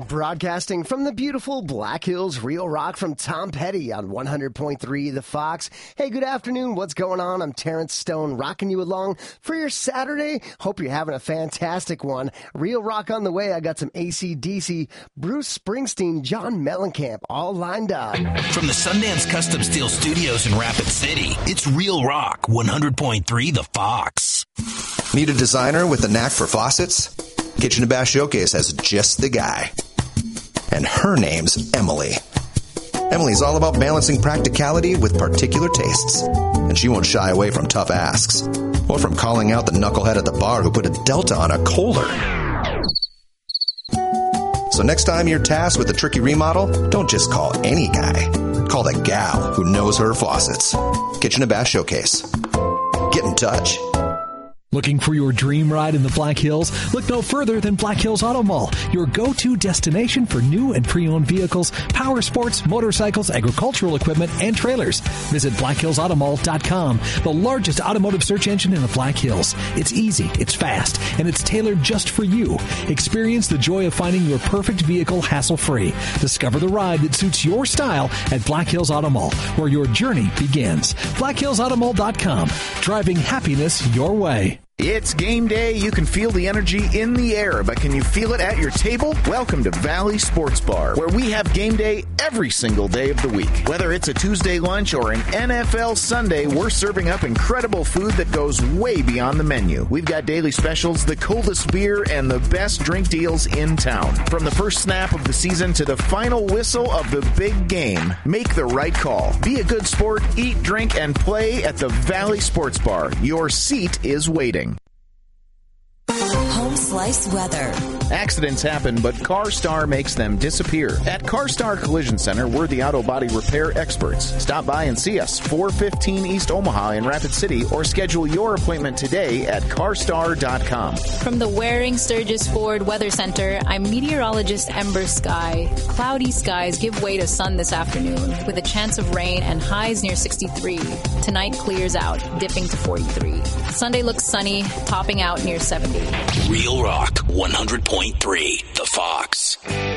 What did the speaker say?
Broadcasting from the beautiful Black Hills Real Rock from Tom Petty on 100.3 The Fox. Hey, good afternoon. What's going on? I'm Terrence Stone, rocking you along for your Saturday. Hope you're having a fantastic one. Real Rock on the way. I got some AC/DC, Bruce Springsteen, John Mellencamp, all lined up. From the Sundance Custom Steel Studios in Rapid City, it's Real Rock 100.3 The Fox. Need a designer with a knack for faucets? Kitchen and Bath Showcase has just the guy. And her name's Emily. Emily's all about balancing practicality with particular tastes. And she won't shy away from tough asks. Or from calling out the knucklehead at the bar who put a Delta on a Kohler. So next time you're tasked with a tricky remodel, don't just call any guy. Call the gal who knows her faucets. Kitchen and Bath Showcase. Get in touch. Looking for your dream ride in the Black Hills? Look no further than Black Hills Auto Mall, your go-to destination for new and pre-owned vehicles, power sports, motorcycles, agricultural equipment, and trailers. Visit BlackHillsAutomall.com, the largest automotive search engine in the Black Hills. It's easy, it's fast, and it's tailored just for you. Experience the joy of finding your perfect vehicle hassle-free. Discover the ride that suits your style at Black Hills Auto Mall, where your journey begins. BlackHillsAutomall.com, driving happiness your way. It's game day. You can feel the energy in the air, but can you feel it at your table? Welcome to Valley Sports Bar, where we have game day every single day of the week. Whether it's a Tuesday lunch or an NFL Sunday, we're serving up incredible food that goes way beyond the menu. We've got daily specials, the coldest beer, and the best drink deals in town. From the first snap of the season to the final whistle of the big game, make the right call. Be a good sport, eat, drink, and play at the Valley Sports Bar. Your seat is waiting. Home Slice weather. Accidents happen, but CarStar makes them disappear. At CarStar Collision Center, we're the auto body repair experts. Stop by and see us, 415 East Omaha in Rapid City, or schedule your appointment today at carstar.com. From the Waring Sturgis Ford Weather Center, I'm meteorologist Ember Sky. Cloudy skies give way to sun this afternoon, with a chance of rain and highs near 63. Tonight clears out, dipping to 43. Sunday looks sunny, topping out near 70. Real Rock 100.3 The Fox.